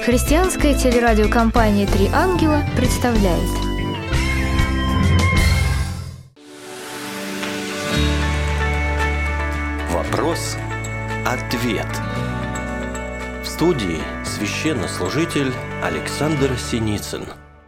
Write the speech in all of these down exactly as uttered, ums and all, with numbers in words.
Христианская телерадиокомпания «Три ангела» представляет. Вопрос-ответ. В студии священнослужитель Александр Синицын.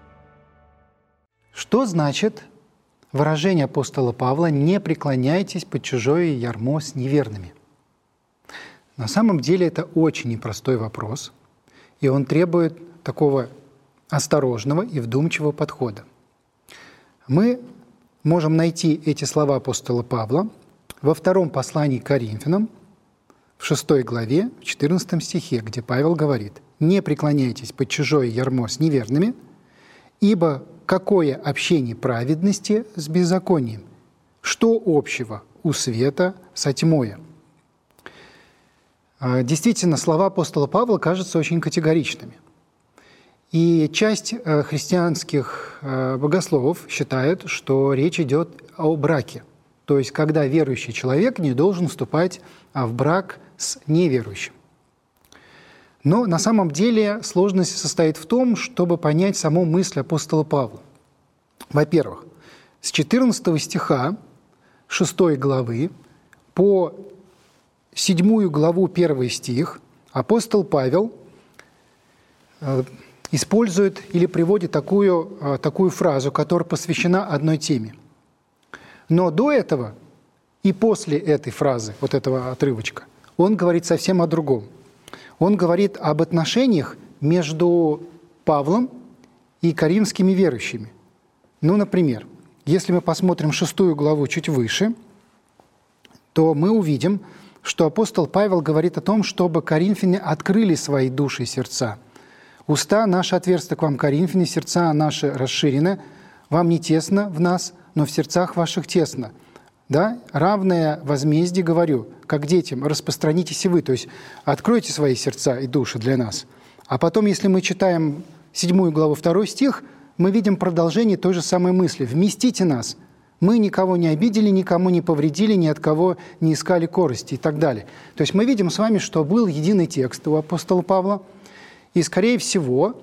Что значит выражение апостола Павла «не преклоняйтесь под чужое ярмо с неверными»? На самом деле это очень непростой вопрос, и он требует такого осторожного и вдумчивого подхода. Мы можем найти эти слова апостола Павла во втором послании к Коринфянам, в шестой главе, в четырнадцатом стихе, где Павел говорит: «Не преклоняйтесь под чужое ярмо с неверными, ибо какое общение праведности с беззаконием? Что общего у света со тьмою?» Действительно, слова апостола Павла кажутся очень категоричными. И часть христианских богословов считает, что речь идет о браке. То есть, когда верующий человек не должен вступать в брак с неверующим. Но на самом деле сложность состоит в том, чтобы понять саму мысль апостола Павла. Во-первых, с четырнадцатого стиха шестой главы по седьмую главу, первый стих, апостол Павел использует или приводит такую, такую фразу, которая посвящена одной теме. Но до этого и после этой фразы, вот этого отрывочка, он говорит совсем о другом. Он говорит об отношениях между Павлом и коринфскими верующими. Ну, например, если мы посмотрим шестую главу чуть выше, то мы увидим, что апостол Павел говорит о том, чтобы коринфяне открыли свои души и сердца. «Уста наши отверсты к вам, коринфяне, сердца наши расширены, вам не тесно в нас, но в сердцах ваших тесно. Да? Равное возмездие, говорю, как детям, распространитесь и вы». То есть откройте свои сердца и души для нас. А потом, если мы читаем седьмую главу, второй стих, мы видим продолжение той же самой мысли. «Вместите нас. Мы никого не обидели, никому не повредили, ни от кого не искали корысти» и так далее. То есть мы видим с вами, что был единый текст у апостола Павла, и, скорее всего,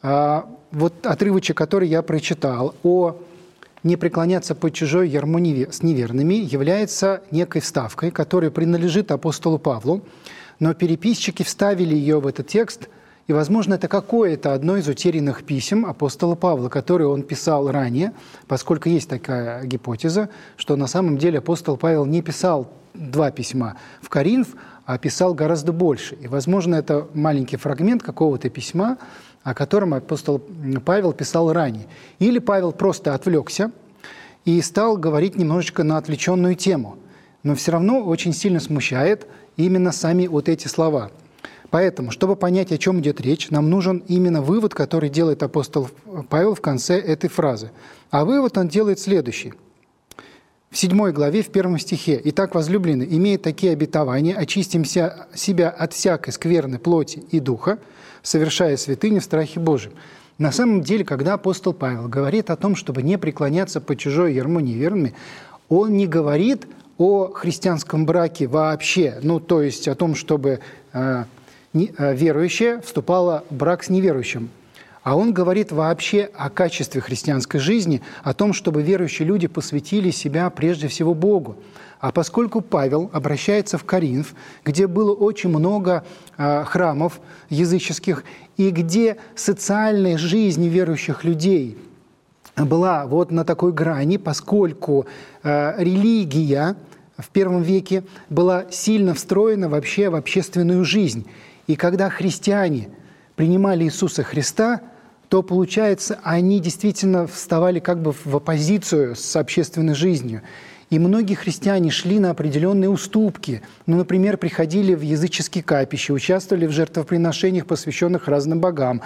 вот отрывочек, который я прочитал, о «не преклоняться под чужое ярмо с неверными», является некой вставкой, которая принадлежит апостолу Павлу, но переписчики вставили ее в этот текст, и, возможно, это какое-то одно из утерянных писем апостола Павла, которое он писал ранее, поскольку есть такая гипотеза, что на самом деле апостол Павел не писал два письма в Коринф, а писал гораздо больше. И, возможно, это маленький фрагмент какого-то письма, о котором апостол Павел писал ранее. Или Павел просто отвлекся и стал говорить немножечко на отвлеченную тему. Но все равно очень сильно смущает именно сами вот эти слова. Поэтому, чтобы понять, о чем идет речь, нам нужен именно вывод, который делает апостол Павел в конце этой фразы. А вывод он делает следующий. В седьмой главе, в первом стихе: «Итак, возлюбленные, имея такие обетования, очистим себя от всякой скверной плоти и духа, совершая святыню в страхе Божьем». На самом деле, когда апостол Павел говорит о том, чтобы не преклоняться под чужое ярмо неверными, он не говорит о христианском браке вообще, ну, то есть о том, чтобы э, не, э, верующая вступала в брак с неверующим. А он говорит вообще о качестве христианской жизни, о том, чтобы верующие люди посвятили себя прежде всего Богу. А поскольку Павел обращается в Коринф, где было очень много э, храмов языческих, и где социальная жизнь верующих людей была вот на такой грани, поскольку э, религия в первом веке была сильно встроена вообще в общественную жизнь. И когда христиане принимали Иисуса Христа, то, получается, они действительно вставали как бы в оппозицию с общественной жизнью. И многие христиане шли на определенные уступки. Ну, например, приходили в языческие капища, участвовали в жертвоприношениях, посвященных разным богам.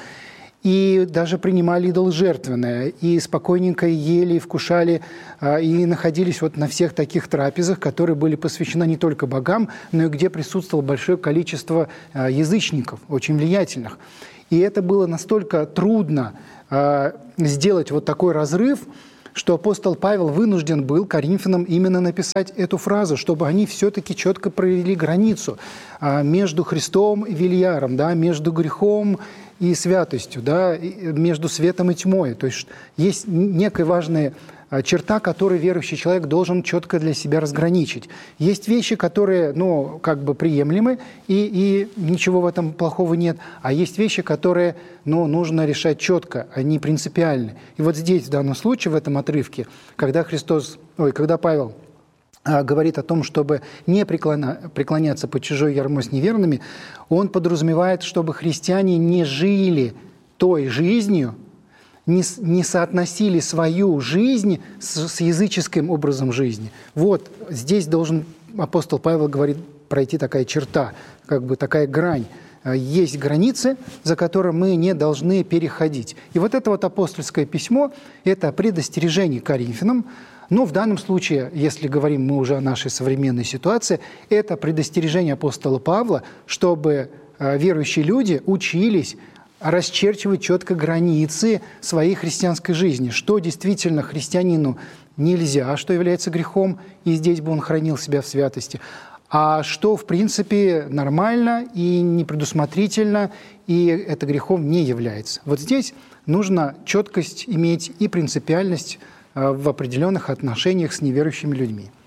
И даже принимали идоложертвенное, и спокойненько ели, вкушали, и находились вот на всех таких трапезах, которые были посвящены не только богам, но и где присутствовало большое количество язычников, очень влиятельных. И это было настолько трудно сделать вот такой разрыв, что апостол Павел вынужден был коринфянам именно написать эту фразу, чтобы они все-таки четко провели границу между Христом и Вельяром, да, между грехом и святостью, да, между светом и тьмой. То есть есть некая важная черта, которую верующий человек должен четко для себя разграничить. Есть вещи, которые, ну, как бы приемлемы, и, и ничего в этом плохого нет, а есть вещи, которые, ну, нужно решать четко, они принципиальны. И вот здесь, в данном случае, в этом отрывке, когда Христос, ой, когда Павел говорит о том, чтобы не преклоняться под чужое ярмо с неверными, он подразумевает, чтобы христиане не жили той жизнью, не, не соотносили свою жизнь с, с языческим образом жизни. Вот здесь должен апостол Павел говорит пройти такая черта, как бы такая грань. Есть границы, за которые мы не должны переходить. И вот это вот апостольское письмо – это предостережение Коринфянам. Но в данном случае, если говорим мы уже о нашей современной ситуации, это предостережение апостола Павла, чтобы верующие люди учились расчерчивать четко границы своей христианской жизни, что действительно христианину нельзя, что является грехом, и здесь бы он хранил себя в святости, а что, в принципе, нормально и непредусмотрительно, и это грехом не является. Вот здесь нужно четкость иметь и принципиальность в определенных отношениях с неверующими людьми.